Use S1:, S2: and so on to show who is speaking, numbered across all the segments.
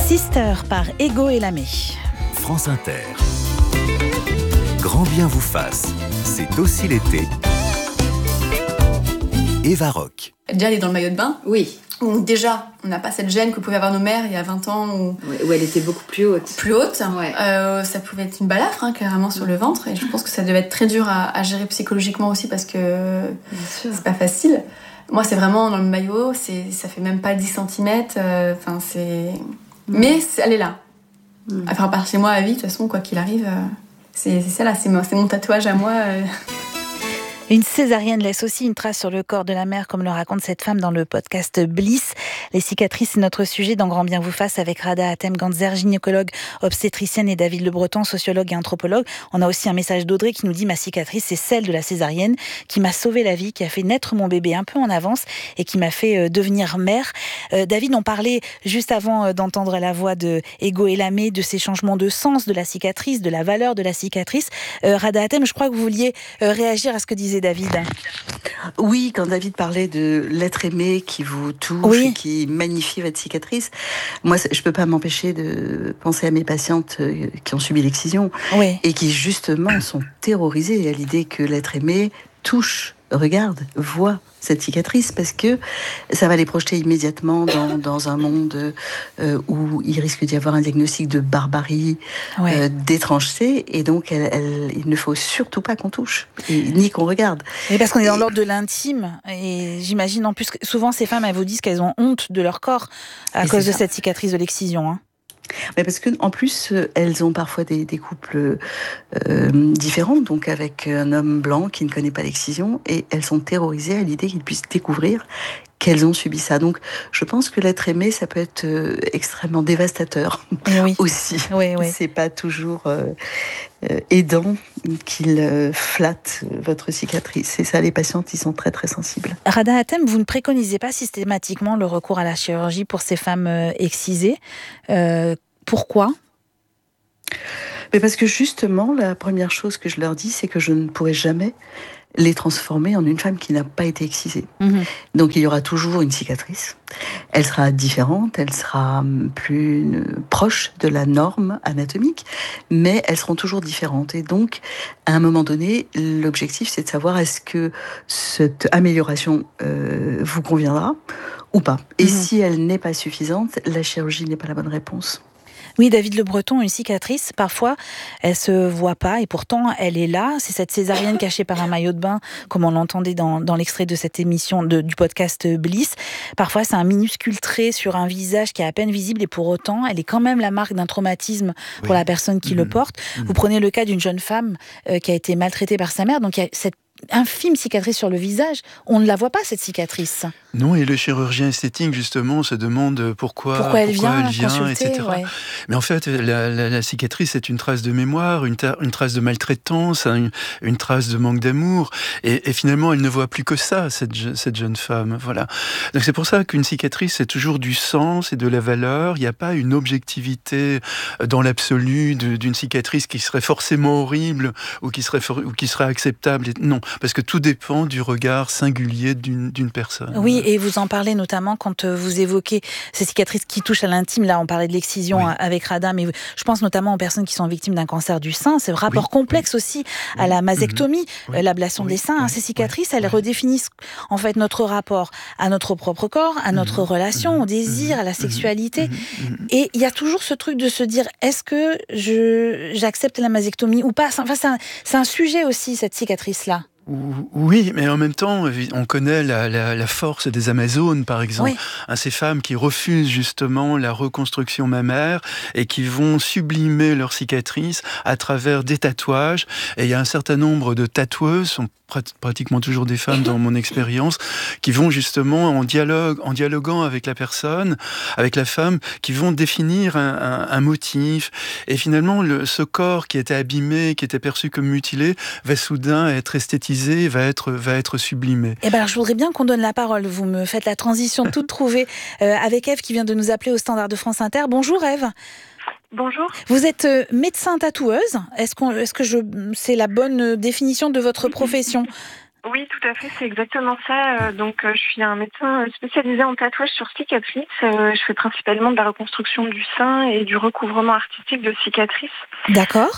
S1: Sister par Ego et Lamé.
S2: France Inter. Grand bien vous fasse, c'est aussi l'été. Eva Rock.
S3: Déjà, elle est dans le maillot de bain.
S4: Oui.
S3: Donc déjà, on n'a pas cette gêne que pouvaient avoir nos mères il y a 20 ans.
S4: Où elle était beaucoup plus haute.
S3: Plus haute.
S4: Ouais.
S3: Ça pouvait être une balafre, carrément, sur le ventre. Et je pense que ça devait être très dur à gérer psychologiquement aussi parce que c'est pas facile. Moi, c'est vraiment dans le maillot, ça fait même pas 10 cm. Mais elle est là. À faire part chez moi à vie, de toute façon, quoi qu'il arrive, c'est ça là, c'est mon tatouage à moi.
S1: Une césarienne laisse aussi une trace sur le corps de la mère, comme le raconte cette femme dans le podcast Bliss. Les cicatrices, c'est notre sujet dans Grand bien vous fasse avec Radha Hatem-Gantzer, gynécologue, obstétricienne, et David Le Breton, sociologue et anthropologue. On a aussi un message d'Audrey qui nous dit « Ma cicatrice, c'est celle de la césarienne qui m'a sauvé la vie, qui a fait naître mon bébé un peu en avance et qui m'a fait devenir mère. » David, on parlait juste avant d'entendre la voix de Ego et Lamé, de ces changements de sens de la cicatrice, de la valeur de la cicatrice. Radha Hatem, je crois que vous vouliez réagir à ce que disait David.
S5: Oui, quand David parlait de l'être aimé qui vous touche et qui magnifie votre cicatrice, moi, je peux pas m'empêcher de penser à mes patientes qui ont subi l'excision et qui, justement, sont terrorisées à l'idée que l'être aimé touche, regarde, voit cette cicatrice, parce que ça va les projeter immédiatement dans un monde où il risque d'y avoir un diagnostic de barbarie, d'étrangeté, et donc il ne faut surtout pas qu'on touche, ni qu'on regarde.
S1: Et parce qu'on est dans l'ordre de l'intime, et j'imagine en plus que souvent ces femmes, elles vous disent qu'elles ont honte de leur corps à cause de cette cicatrice de l'excision.
S5: Mais parce que en plus, elles ont parfois des couples différents, donc avec un homme blanc qui ne connaît pas l'excision, et elles sont terrorisées à l'idée qu'ils puissent découvrir qu'elles ont subi ça. Donc, je pense que l'être aimé, ça peut être extrêmement dévastateur aussi. C'est pas toujours aidant qu'il flatte votre cicatrice. C'est ça, les patientes, ils sont très très sensibles.
S1: Radha Hatem, vous ne préconisez pas systématiquement le recours à la chirurgie pour ces femmes excisées. Pourquoi ?
S5: Mais parce que justement, la première chose que je leur dis, c'est que je ne pourrai jamais les transformer en une femme qui n'a pas été excisée. Donc il y aura toujours une cicatrice. Elle sera différente, elle sera plus proche de la norme anatomique, mais elles seront toujours différentes. Et donc, à un moment donné, l'objectif, c'est de savoir est-ce que cette amélioration vous conviendra ou pas. Et si elle n'est pas suffisante, la chirurgie n'est pas la bonne réponse.
S1: Oui, David Le Breton, une cicatrice, parfois, elle se voit pas et pourtant, elle est là. C'est cette césarienne cachée par un maillot de bain, comme on l'entendait dans l'extrait de cette émission du podcast Bliss. Parfois, c'est un minuscule trait sur un visage qui est à peine visible et pour autant, elle est quand même la marque d'un traumatisme pour la personne qui le porte. Vous prenez le cas d'une jeune femme qui a été maltraitée par sa mère, donc il y a cette infime cicatrice sur le visage, on ne la voit pas, cette cicatrice.
S6: Non, et le chirurgien esthétique, justement, se demande pourquoi elle vient, etc. Mais en fait, la cicatrice, c'est une trace de mémoire, une trace de maltraitance, une trace de manque d'amour. Et finalement, elle ne voit plus que ça, cette jeune femme. Voilà. Donc c'est pour ça qu'une cicatrice, c'est toujours du sens et de la valeur. Il n'y a pas une objectivité dans l'absolu d'une cicatrice qui serait forcément horrible ou qui serait acceptable. Non, parce que tout dépend du regard singulier d'une personne.
S1: Oui, et vous en parlez notamment quand vous évoquez ces cicatrices qui touchent à l'intime. Là, on parlait de l'excision avec Radha, mais je pense notamment aux personnes qui sont victimes d'un cancer du sein. C'est un rapport complexe aussi à la mastectomie, l'ablation des seins. Ces cicatrices, elles redéfinissent en fait notre rapport à notre propre corps, à notre relation, au désir, à la sexualité. Et il y a toujours ce truc de se dire, est-ce que j'accepte la mastectomie ou pas ? Enfin, c'est un sujet aussi, cette cicatrice-là.
S6: Oui, mais en même temps, on connaît la force des Amazones, par exemple. Ces femmes qui refusent justement la reconstruction mammaire et qui vont sublimer leurs cicatrices à travers des tatouages. Et il y a un certain nombre de tatoueuses, sont pratiquement toujours des femmes dans mon expérience, qui vont justement en dialoguant avec la personne, avec la femme, qui vont définir un motif. Et finalement, ce corps qui était abîmé, qui était perçu comme mutilé, va soudain être esthétisé, va être sublimé.
S1: Eh ben, je voudrais bien qu'on donne la parole. Vous me faites la transition toute trouvée avec Ève qui vient de nous appeler au standard de France Inter. Bonjour Ève.
S7: Bonjour.
S1: Vous êtes médecin tatoueuse. Est-ce que c'est la bonne définition de votre profession ?
S7: Oui, tout à fait, c'est exactement ça. Donc, je suis un médecin spécialisé en tatouage sur cicatrices. Je fais principalement de la reconstruction du sein et du recouvrement artistique de cicatrices.
S1: D'accord.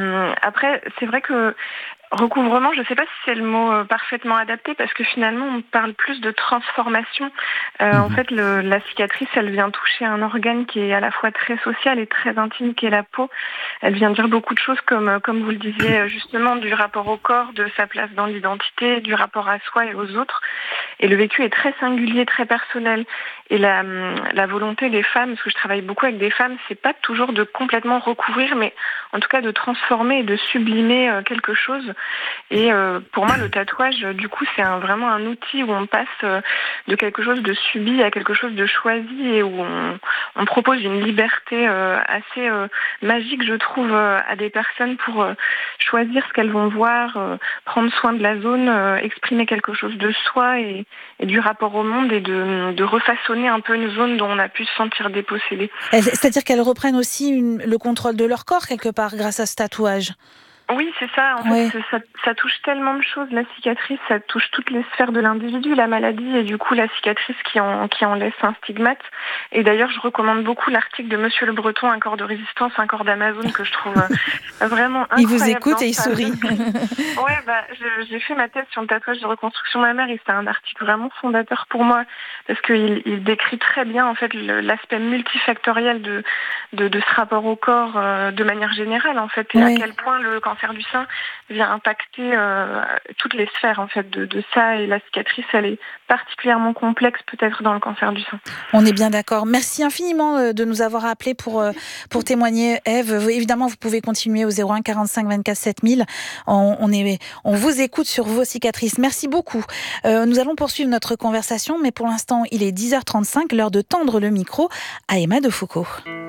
S7: Après, c'est vrai que recouvrement, je ne sais pas si c'est le mot parfaitement adapté parce que finalement, on parle plus de transformation. En fait, la cicatrice, elle vient toucher un organe qui est à la fois très social et très intime, qui est la peau. Elle vient dire beaucoup de choses comme vous le disiez justement, du rapport au corps, de sa place dans l'identité, du rapport à soi et aux autres. Et le vécu est très singulier, très personnel. Et la volonté des femmes, parce que je travaille beaucoup avec des femmes, c'est pas toujours de complètement recouvrir, mais en tout cas de transformer et de sublimer quelque chose. Et pour moi, le tatouage, du coup, c'est vraiment un outil où on passe de quelque chose de subi à quelque chose de choisi et où on propose une liberté assez magique, je trouve, à des personnes pour choisir ce qu'elles vont voir, prendre soin de la zone, exprimer quelque chose de soi et du rapport au monde et de refaçonner un peu une zone dont on a pu se sentir dépossédé.
S1: C'est-à-dire qu'elles reprennent aussi le contrôle de leur corps quelque part grâce à ce tatouage.
S7: Oui, c'est ça. En fait, ça touche tellement de choses. La cicatrice, ça touche toutes les sphères de l'individu, la maladie et du coup la cicatrice qui en laisse un stigmate. Et d'ailleurs, je recommande beaucoup l'article de Monsieur Le Breton, Un corps de résistance, un corps d'Amazon, que je trouve vraiment incroyable.
S1: Il vous écoute et il sourit.
S7: Ouais, j'ai fait ma thèse sur le tatouage de reconstruction mammaire et c'est un article vraiment fondateur pour moi parce qu'il décrit très bien en fait l'aspect multifactoriel de ce rapport au corps de manière générale en fait et à quel point le cancer du sein vient impacter toutes les sphères en fait de ça et la cicatrice elle est particulièrement complexe peut-être dans le cancer du sein.
S1: On est bien d'accord. Merci infiniment de nous avoir appelés pour témoigner, Ève. Évidemment, vous pouvez continuer au 01 45 24 7000. On vous écoute sur vos cicatrices. Merci beaucoup. Nous allons poursuivre notre conversation, mais pour l'instant, il est 10h35, l'heure de tendre le micro à Emma Defoucauld.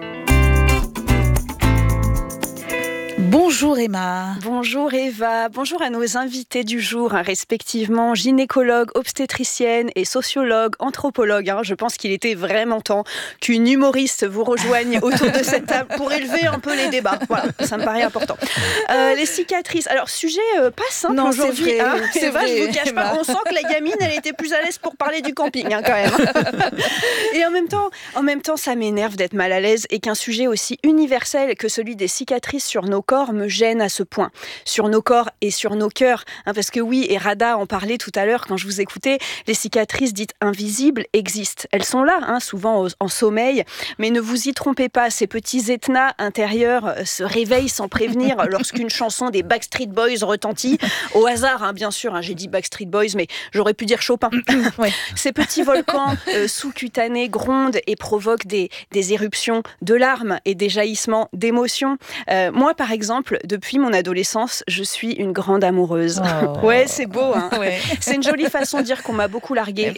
S1: Bonjour Emma.
S8: Bonjour Eva. Bonjour à nos invités du jour, respectivement gynécologue, obstétricienne et sociologue, anthropologue. Je pense qu'il était vraiment temps qu'une humoriste vous rejoigne autour de cette table pour élever un peu les débats. Voilà, ça me paraît important. Les cicatrices. Alors, sujet pas simple aujourd'hui. C'est vrai, je vous cache pas. On sent que la gamine, elle était plus à l'aise pour parler du camping, quand même. Et en même temps, ça m'énerve d'être mal à l'aise et qu'un sujet aussi universel que celui des cicatrices sur nos corps me gêne à ce point, sur nos corps et sur nos cœurs, parce que oui, et Rada en parlait tout à l'heure quand je vous écoutais, les cicatrices dites invisibles existent, elles sont là, souvent en sommeil, mais ne vous y trompez pas, ces petits Etnas intérieurs se réveillent sans prévenir lorsqu'une chanson des Backstreet Boys retentit, au hasard, bien sûr, j'ai dit Backstreet Boys, mais j'aurais pu dire Chopin. Ouais. Ces petits volcans sous-cutanés grondent et provoquent des éruptions de larmes et des jaillissements d'émotions. Moi, par exemple, depuis mon adolescence, je suis une grande amoureuse. Oh. Ouais, c'est beau, Ouais. C'est une jolie façon de dire qu'on m'a beaucoup larguée.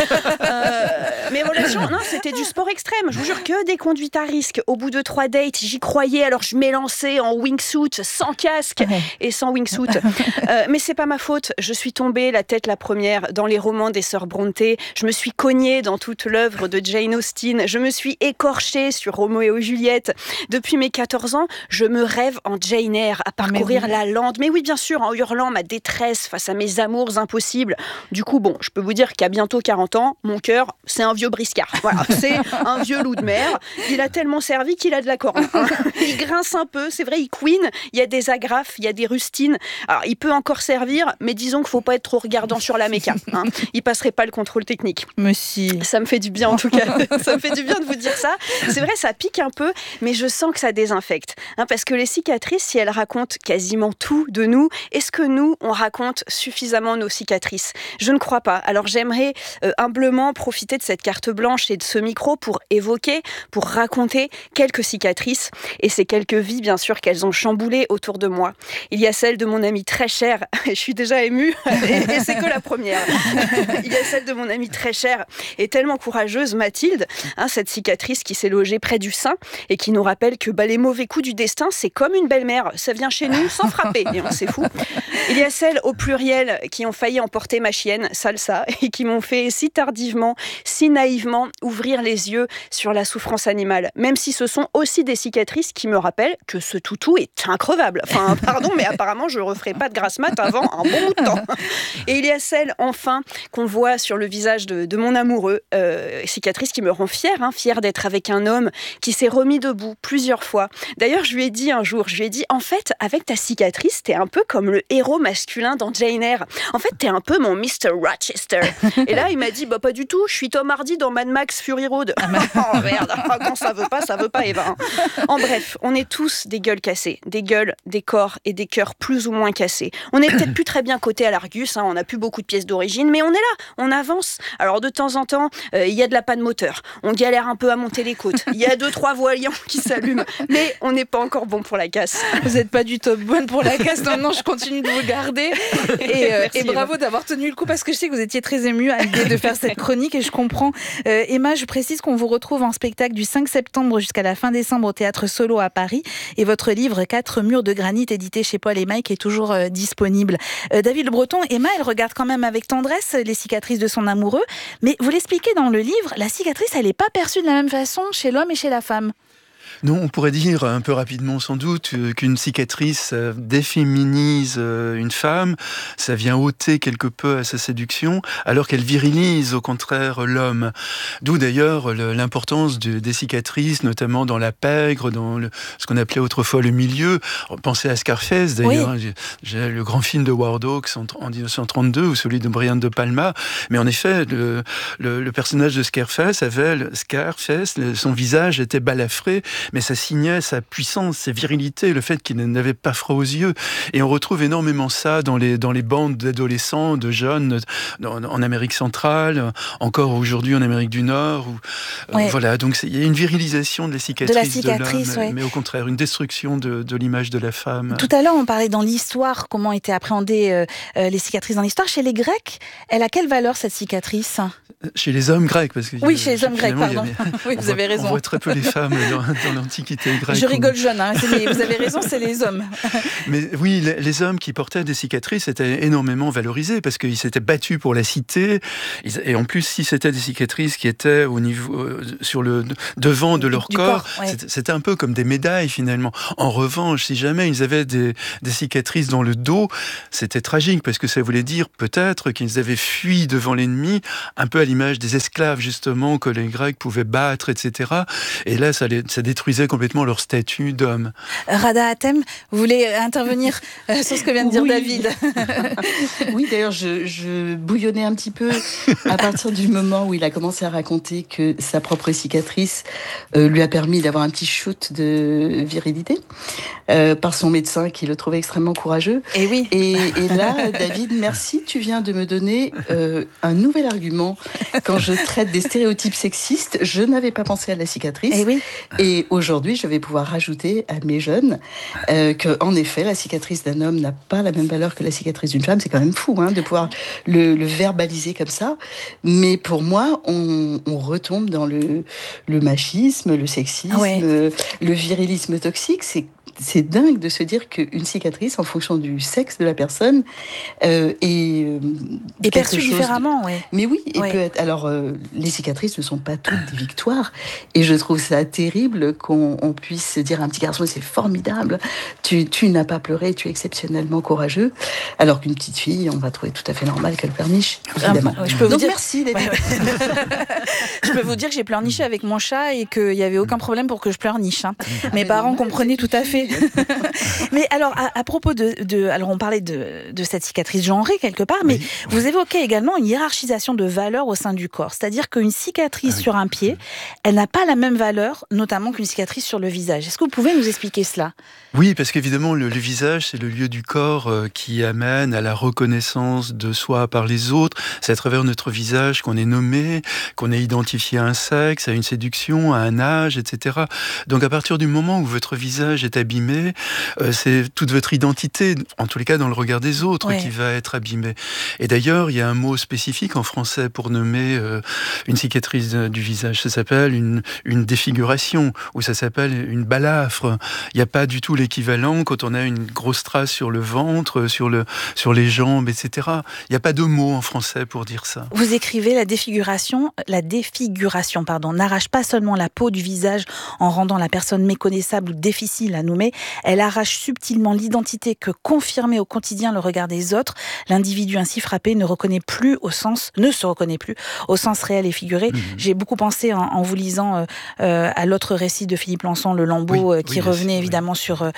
S8: Mes relations, c'était du sport extrême. Je vous jure, que des conduites à risque. Au bout de 3 dates, j'y croyais, alors je m'élançais en wingsuit, sans casque et sans wingsuit. Mais c'est pas ma faute. Je suis tombée la tête la première dans les romans des sœurs Brontë. Je me suis cognée dans toute l'œuvre de Jane Austen. Je me suis écorchée sur Roméo et Juliette. Depuis mes 14 ans, je me rêve en Jane Eyre, à parcourir la lande. Mais oui, bien sûr, en hurlant ma détresse face à mes amours impossibles. Du coup, je peux vous dire qu'à bientôt 40 ans, mon cœur, c'est un vieux briscard. Voilà, c'est un vieux loup de mer. Il a tellement servi qu'il a de la corne. Il grince un peu, c'est vrai, il couine. Il y a des agrafes, il y a des rustines. Alors, il peut encore servir, mais disons qu'il ne faut pas être trop regardant sur la méca. Il passerait pas le contrôle technique.
S1: Mais si.
S8: Ça me fait du bien, en tout cas. Ça me fait du bien de vous dire ça. C'est vrai, ça pique un peu, mais je sens que ça désinfecte. Parce que les cicatrices, si elles racontent quasiment tout de nous, est-ce que nous, on raconte suffisamment nos cicatrices ? Je ne crois pas. Alors j'aimerais humblement profiter de cette carte blanche et de ce micro pour évoquer, pour raconter quelques cicatrices et ces quelques vies, bien sûr, qu'elles ont chamboulées autour de moi. Il y a celle de mon amie très chère, je suis déjà émue, et c'est que la première. Il y a celle de mon amie très chère et tellement courageuse, Mathilde, cette cicatrice qui s'est logée près du sein et qui nous rappelle que les mauvais coups du destin, c'est comme une belle belle-mère, ça vient chez nous sans frapper, et on c'est fou. Il y a celles au pluriel qui ont failli emporter ma chienne, Salsa, et qui m'ont fait si tardivement, si naïvement ouvrir les yeux sur la souffrance animale. Même si ce sont aussi des cicatrices qui me rappellent que ce toutou est increvable. Enfin, pardon, mais apparemment, je ne referai pas de grasse mat avant un bon bout de temps. Et il y a celle, enfin, qu'on voit sur le visage de mon amoureux, cicatrice qui me rend fière d'être avec un homme qui s'est remis debout plusieurs fois. D'ailleurs, je lui ai dit un jour, en fait, avec ta cicatrice, t'es un peu comme le héros masculin dans Jane Eyre. En fait, t'es un peu mon Mr. Rochester. Et là, il m'a dit, pas du tout, je suis Tom Hardy dans Mad Max Fury Road. Oh merde, quand ça veut pas, Eva. En bref, on est tous des gueules cassées, des gueules, des corps et des cœurs plus ou moins cassés. On n'est peut-être plus très bien coté à l'Argus, on n'a plus beaucoup de pièces d'origine, mais on est là, on avance. Alors de temps en temps, il y a de la panne moteur, on galère un peu à monter les côtes, il y a 2-3 voyants qui s'allument, mais on n'est pas encore bon pour la casse.
S1: Vous n'êtes pas du tout bonne pour la casse, non, je continue de vous garder. Et bravo d'avoir tenu le coup, parce que je sais que vous étiez très émue à l'idée de faire cette chronique, et je comprends. Emma, je précise qu'on vous retrouve en spectacle du 5 septembre jusqu'à la fin décembre au Théâtre Solo à Paris, et votre livre 4 murs de granit, édité chez Paul & Mike, est toujours disponible. David Le Breton, Emma, elle regarde quand même avec tendresse les cicatrices de son amoureux, mais vous l'expliquez dans le livre, la cicatrice, elle n'est pas perçue de la même façon chez l'homme et chez la femme.
S6: Non, on pourrait dire un peu rapidement sans doute qu'une cicatrice déféminise une femme, ça vient ôter quelque peu à sa séduction, alors qu'elle virilise au contraire l'homme. D'où d'ailleurs l'importance des cicatrices, notamment dans la pègre, dans ce qu'on appelait autrefois le milieu. Pensez à Scarface d'ailleurs, oui. J'ai le grand film de Howard Hawks en 1932 ou celui de Brian De Palma, mais en effet le personnage de Scarface son visage était balafré, mais ça signait sa puissance, sa virilité, le fait qu'il n'avait pas froid aux yeux. Et on retrouve énormément ça dans les bandes d'adolescents, de jeunes, en Amérique centrale, encore aujourd'hui en Amérique du Nord. Voilà, donc il y a une virilisation de la cicatrice de l'homme, mais au contraire, une destruction de l'image de la femme.
S1: Tout à l'heure, on parlait dans l'histoire, comment étaient appréhendées les cicatrices dans l'histoire. Chez les Grecs, elle a quelle valeur, cette cicatrice ?
S6: Chez les hommes grecs, parce que
S1: chez les hommes grecs, pardon. Oui, vous avez raison.
S6: On voit très peu les femmes dans l'Antiquité grecque.
S1: Je rigole jeune, vous avez raison, c'est les hommes.
S6: Mais oui, les hommes qui portaient des cicatrices étaient énormément valorisés parce qu'ils s'étaient battus pour la cité. Et en plus, si c'était des cicatrices qui étaient au niveau sur le devant de leur corps, c'était un peu comme des médailles finalement. En revanche, si jamais ils avaient des cicatrices dans le dos, c'était tragique parce que ça voulait dire peut-être qu'ils avaient fui devant l'ennemi, un peu à l'image des esclaves justement que les Grecs pouvaient battre, etc. Et là, ça détruisait complètement leur statut d'homme.
S1: Rada Hatem, vous voulez intervenir sur ce que vient de dire David ?
S5: Oui, d'ailleurs, je bouillonnais un petit peu à partir du moment où il a commencé à raconter que sa propre cicatrice lui a permis d'avoir un petit shoot de virilité par son médecin qui le trouvait extrêmement courageux.
S1: Et oui.
S5: Et là, David, merci, tu viens de me donner un nouvel argument. Quand je traite des stéréotypes sexistes, je n'avais pas pensé à la cicatrice.
S1: Et oui.
S5: Et aujourd'hui, je vais pouvoir rajouter à mes jeunes qu'en effet, la cicatrice d'un homme n'a pas la même valeur que la cicatrice d'une femme. C'est quand même fou de pouvoir le verbaliser comme ça. Mais pour moi, on retombe dans le machisme, le sexisme, le virilisme toxique. C'est dingue de se dire qu'une cicatrice, en fonction du sexe de la personne, est
S1: perçue différemment.
S5: Mais oui, et peut être. Alors, les cicatrices ne sont pas toutes des victoires, et je trouve ça terrible qu'on puisse se dire à un petit garçon, c'est formidable, tu n'as pas pleuré, tu es exceptionnellement courageux, alors qu'une petite fille, on va trouver tout à fait normal qu'elle pleurniche, évidemment. Donc merci, David.
S1: Je peux vous dire que j'ai pleurniché avec mon chat et qu'il n'y avait aucun problème pour que je pleurniche. Mes parents comprenaient tout à fait. Mais alors, à propos alors on parlait de cette cicatrice genrée quelque part, mais vous évoquez également une hiérarchisation de valeurs au sein du corps. C'est-à-dire qu'une cicatrice sur un pied, elle n'a pas la même valeur, notamment qu'une cicatrice sur le visage. Est-ce que vous pouvez nous expliquer cela ?
S6: Oui, parce qu'évidemment, le visage, c'est le lieu du corps qui amène à la reconnaissance de soi par les autres. C'est à travers notre visage qu'on est nommé, qu'on est identifié à un sexe, à une séduction, à un âge, etc. Donc à partir du moment où votre visage est abîmé, abîmée, c'est toute votre identité, en tous les cas dans le regard des autres, qui va être abîmée. Et d'ailleurs, il y a un mot spécifique en français pour nommer une cicatrice du visage. Ça s'appelle une défiguration, ou ça s'appelle une balafre. Il n'y a pas du tout l'équivalent quand on a une grosse trace sur le ventre, sur les jambes, etc. Il n'y a pas de mot en français pour dire ça.
S1: Vous écrivez la défiguration, n'arrache pas seulement la peau du visage en rendant la personne méconnaissable ou difficile à nommer, elle arrache subtilement l'identité que, confirmée au quotidien le regard des autres, l'individu ainsi frappé ne se reconnaît plus au sens réel et figuré. J'ai beaucoup pensé en vous lisant à l'autre récit de Philippe Lançon, Le Lambeau, qui revenait évidemment sur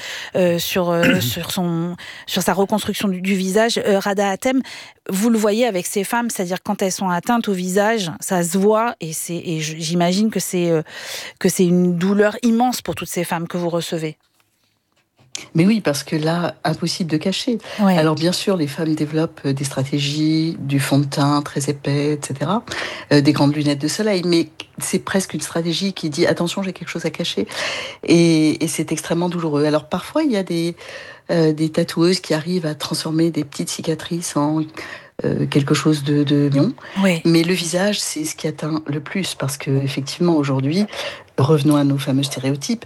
S1: sa reconstruction du visage. Rada Hatem, vous le voyez avec ces femmes, c'est-à-dire quand elles sont atteintes au visage, ça se voit et j'imagine que c'est une douleur immense pour toutes ces femmes que vous recevez.
S5: Mais oui, parce que là, impossible de cacher. Ouais. Alors bien sûr, les femmes développent des stratégies, du fond de teint très épais, etc., des grandes lunettes de soleil, mais c'est presque une stratégie qui dit « attention, j'ai quelque chose à cacher ». Et c'est extrêmement douloureux. Alors parfois, il y a des tatoueuses qui arrivent à transformer des petites cicatrices en quelque chose de mignon. Oui. Mais le visage, c'est ce qui atteint le plus, parce que effectivement, aujourd'hui, revenons à nos fameux stéréotypes,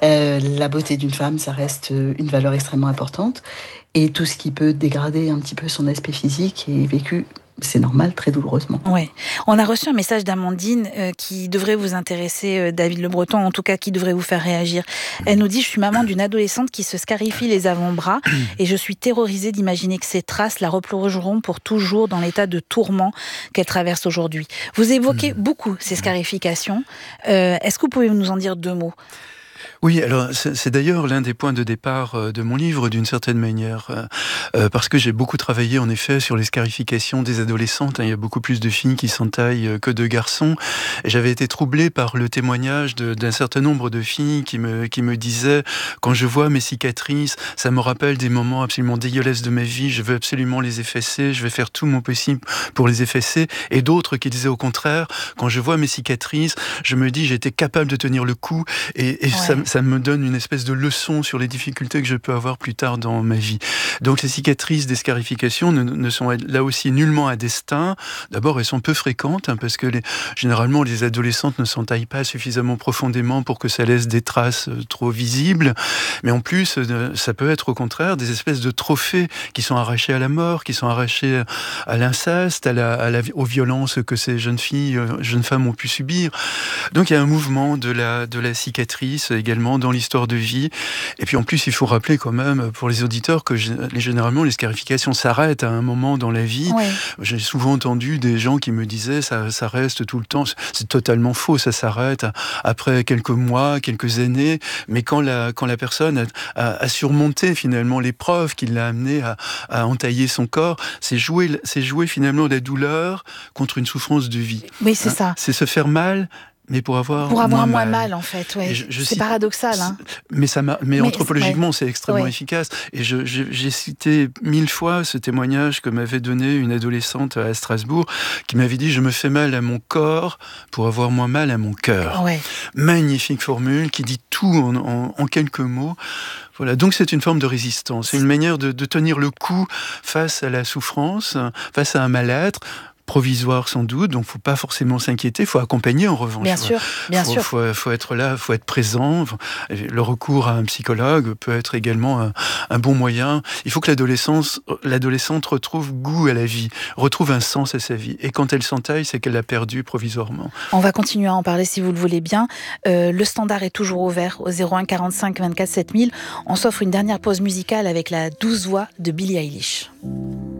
S5: la beauté d'une femme, ça reste une valeur extrêmement importante, et tout ce qui peut dégrader un petit peu son aspect physique est vécu, c'est normal, très douloureusement.
S1: Oui. On a reçu un message d'Amandine qui devrait vous intéresser, David Le Breton, en tout cas qui devrait vous faire réagir. Elle nous dit « Je suis maman d'une adolescente qui se scarifie les avant-bras et je suis terrorisée d'imaginer que ces traces la replongeront pour toujours dans l'état de tourment qu'elle traverse aujourd'hui. » Vous évoquez beaucoup ces scarifications. Est-ce que vous pouvez nous en dire 2 mots ?
S6: Oui, alors c'est d'ailleurs l'un des points de départ de mon livre, d'une certaine manière, parce que j'ai beaucoup travaillé en effet sur les scarifications des adolescentes. Il y a beaucoup plus de filles qui s'entaillent que de garçons. Et j'avais été troublé par le témoignage d'un certain nombre de filles qui me disaient « Quand je vois mes cicatrices, ça me rappelle des moments absolument dégueulasses de ma vie, je veux absolument les effacer, je vais faire tout mon possible pour les effacer. » Et d'autres qui disaient au contraire « Quand je vois mes cicatrices, je me dis j'étais capable de tenir le coup et ça me donne une espèce de leçon sur les difficultés que je peux avoir plus tard dans ma vie. » Donc les cicatrices des scarifications ne sont là aussi nullement à destin. D'abord, elles sont peu fréquentes, parce que généralement les adolescentes ne s'entaillent pas suffisamment profondément pour que ça laisse des traces trop visibles. Mais en plus, ça peut être au contraire des espèces de trophées qui sont arrachés à la mort, qui sont arrachés à l'inceste, aux violences que ces jeunes femmes ont pu subir. Donc il y a un mouvement de la cicatrice également dans l'histoire de vie. Et puis en plus, il faut rappeler quand même pour les auditeurs que généralement les scarifications s'arrêtent à un moment dans la vie. Ouais. J'ai souvent entendu des gens qui me disaient ça reste tout le temps. C'est totalement faux, ça s'arrête après quelques mois, quelques années. Mais quand la personne a surmonté finalement l'épreuve qui l'a amené à entailler son corps, c'est jouer finalement la douleur contre une souffrance de vie.
S1: Oui, c'est ça.
S6: C'est se faire mal, mais pour avoir
S1: moins mal, en fait. Ouais. C'est paradoxal. Hein.
S6: Mais anthropologiquement, c'est extrêmement efficace. Et j'ai cité 1000 fois ce témoignage que m'avait donné une adolescente à Strasbourg, qui m'avait dit « Je me fais mal à mon corps pour avoir moins mal à mon cœur. » Magnifique formule qui dit tout en quelques mots. Voilà, donc c'est une forme de résistance. C'est une manière de tenir le coup face à la souffrance, face à un mal-être, provisoire sans doute, donc il ne faut pas forcément s'inquiéter, il faut accompagner en revanche.
S1: Bien sûr.
S6: Il faut être là, il faut être présent. Le recours à un psychologue peut être également un bon moyen. Il faut que l'adolescente retrouve goût à la vie, retrouve un sens à sa vie. Et quand elle s'entaille, c'est qu'elle l'a perdu provisoirement.
S1: On va continuer à en parler si vous le voulez bien. Le standard est toujours ouvert au 01 45 24 7000. On s'offre une dernière pause musicale avec la douce voix de Billie Eilish.